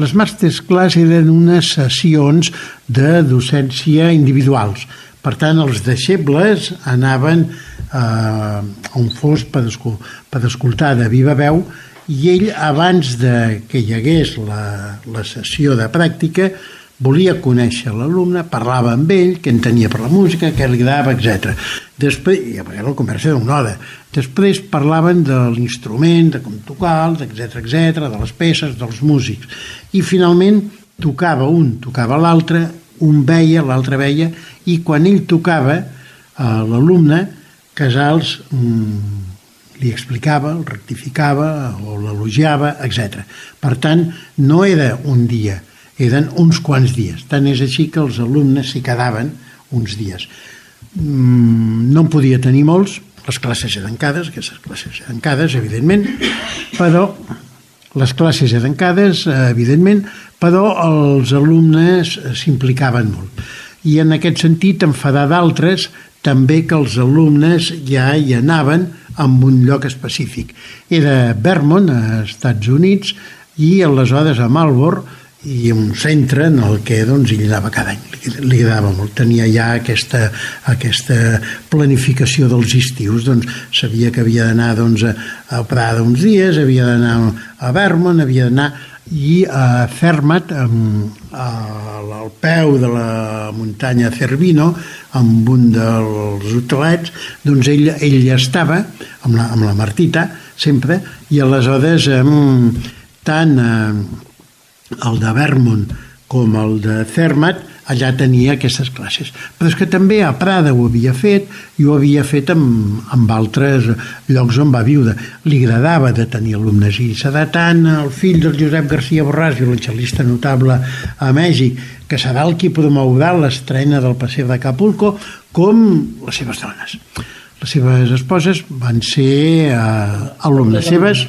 Les masterclass eren unes sessions de docència individuals. Per tant, els deixebles anaven a un fos per escoltar de viva veu i ell, abans que hi hagués la sessió de pràctica, volia conèixer l'alumne, parlava amb ell, què entenia per la música, què li agradava, etc. Després, i a vegades la conversa era una hora. Després parlaven de l'instrument, de com tocar, etc, de les peces, dels músics. I finalment tocava un, tocava l'altre, un veia, l'altre veia, i quan ell tocava, l'alumne, Casals li explicava, el rectificava o l'elogiava, etc. Per tant, no era un dia, eren uns quants dies. Tant és així que els alumnes s'hi quedaven uns dies. No en podia tenir molts, les classes eren tancades, aquestes classes eren tancades, evidentment, però els alumnes s'implicaven molt. I en aquest sentit, enfadar d'altres, també que els alumnes ja hi anaven en un lloc específic. Era Vermont, als Estats Units, i aleshores a Marlborough, i un centre en el que ell anava cada any, li agradava molt, tenia ja aquesta planificació dels estius, sabia que havia d'anar a Prada uns dies, havia d'anar a Vermont, havia d'anar i a Zermatt, al peu de la muntanya Cervino, amb un dels hotelets, ell estava amb la Martita sempre, i aleshores tant el de Vermont com el de Zermatt, allà tenia aquestes classes. Però és que també a Prada ho havia fet i ho havia fet amb altres llocs on va viure. Li agradava de tenir alumnes i serà tant el fill del Josep García Borràs, violoncel·lista notable a Mèxic, que serà el qui promourà l'estrena del Paseo d'Acapulco, com les seves dones. Les seves esposes van ser alumnes seves,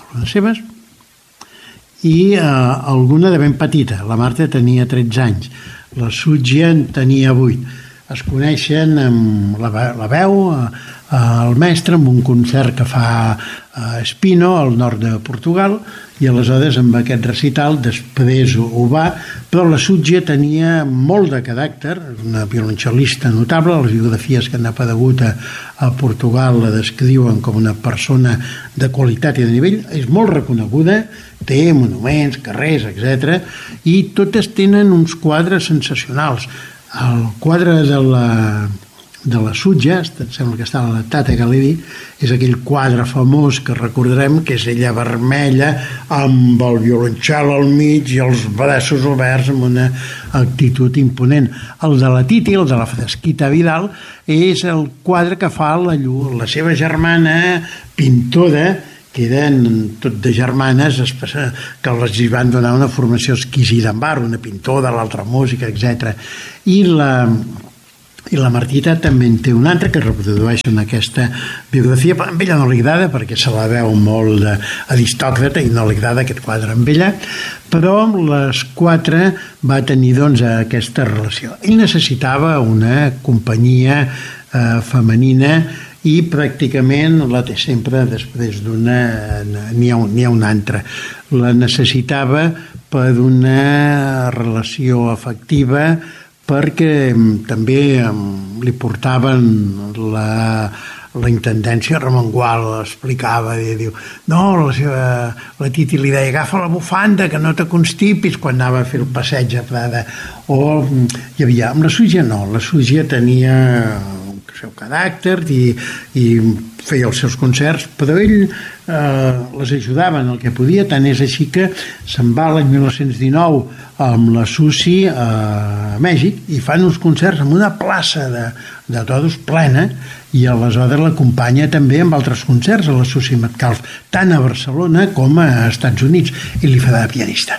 i alguna de ben petita. La Marta tenia 13 anys, la Sutja en tenia 8. Es coneixen amb la veu, el mestre, amb un concert que fa a Espino, al nord de Portugal, i aleshores amb aquest recital després ho va, però la Sutja tenia molt de caràcter, una violoncel·lista notable. Les biografies que han aparegut a Portugal la descriuen com una persona de qualitat i de nivell, és molt reconeguda, té monuments, carrers, etc. I totes tenen uns quadres sensacionals. El quadre de la Sutja, em sembla que està a la Tata Gallery, és aquell quadre famós que recordarem, que és ella vermella amb el violoncel al mig i els braços oberts amb una actitud imponent. El de la Titi, el de la Frasquita Vidal, és el quadre que fa la seva germana pintora, que eren tot de germanes, que els van donar una formació exquisida en bar, una pintora, l'altra música, etc. I la Martita també en té una altra que reprodueix en aquesta biografia, però a ella no li agrada perquè se la veu molt aristòcrata i no li agrada aquest quadre amb ella, però les quatre va tenir aquesta relació. Ell necessitava una companyia femenina i pràcticament la té sempre, després d'una n'hi ha una altra. La necessitava per una relació afectiva, perquè també li portaven la intendència. Ramon Gual explicava i diu, no, la Titi li deia, agafa la bufanda que no te constipis, quan anava a fer el passeig a Prada. O hi havia, amb la Sutja no, la Sutja tenia el seu caràcter i feia els seus concerts, però ell les ajudava en el que podia, tant és així que se'n va l'any 1919 amb la Susi a Mèxic i fan uns concerts en una plaça de toros plena, i aleshores l'acompanya també amb altres concerts a la Susi Metcalf, tant a Barcelona com a Estats Units, i li fa de pianista.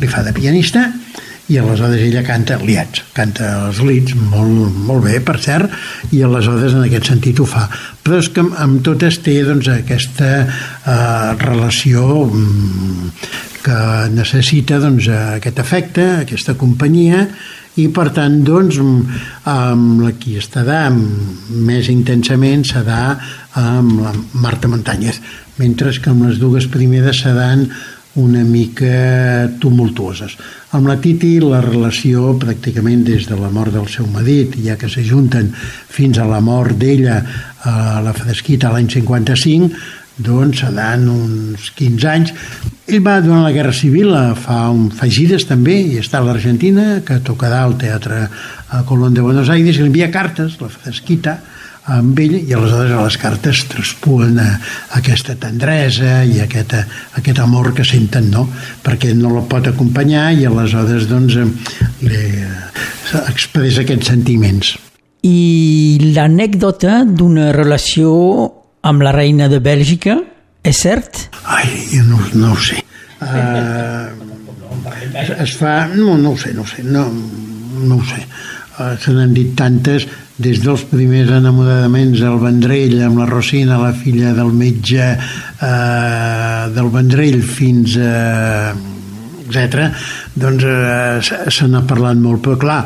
I aleshores ella canta liats, canta els leads molt bé, per cert, i aleshores en aquest sentit ho fa. Però és que amb totes té aquesta relació que necessita aquest afecte, aquesta companyia, i per tant amb la qui estarà més intensament serà amb la Marta Montañez, mentre que amb les dues primeres seran una mica tumultuoses. Amb la Titi la relació pràcticament des de la mort del seu marit, ja que s'ajunten fins a la mort d'ella a la Fresquita l'any 55, doncs seran uns 15 anys. Ell va durant la Guerra Civil fa gires també i està a l'Argentina, que tocarà al Teatre Colón de Buenos Aires, i li envia cartes, la Fresquita, amb ell, i aleshores les cartes traspuen aquesta tendresa i aquest amor que senten, no? Perquè no la pot acompanyar i aleshores doncs expressa aquests sentiments. I l'anècdota d'una relació amb la reina de Bèlgica, és cert? Ai, jo no ho sé. Es fa... No ho sé. No ho sé. Se n'han dit tantes, des dels primers enamoraments al Vendrell amb la Rosina, la filla del metge del Vendrell, fins a etc. Doncs se n'ha parlat molt, però clar,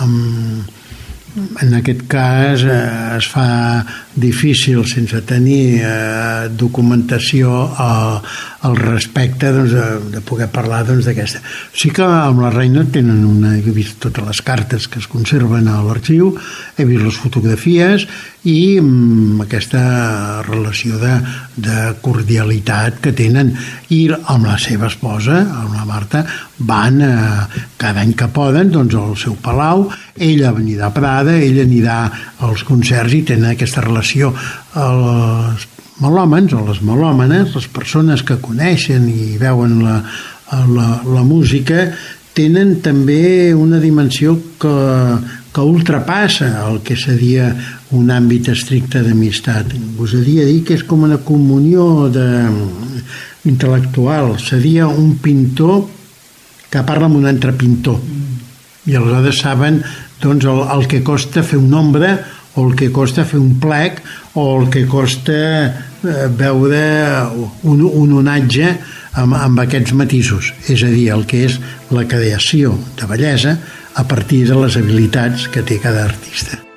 en aquest cas es fa difícil, sense tenir documentació al respecte, doncs, de poder parlar d'aquesta. Sí que amb la reina tenen he vist totes les cartes que es conserven a l'arxiu, he vist les fotografies i aquesta relació de cordialitat que tenen, i amb la seva esposa, amb la Marta, van cada any que poden doncs al seu palau, ella anirà a Prada, ella anirà als concerts, i tenen aquesta relació. Els melòmens o les melòmenes, les persones que coneixen i veuen la música, tenen també una dimensió que ultrapassa el que seria un àmbit estricte d'amistat. Gosaria dir que és com una comunió intel·lectual. Seria un pintor que parla amb un altre pintor, i aleshores saben doncs, el que costa fer un nombre, o el que costa fer un plec, o el que costa veure un onatge amb aquests matisos, és a dir, el que és la creació de bellesa a partir de les habilitats que té cada artista.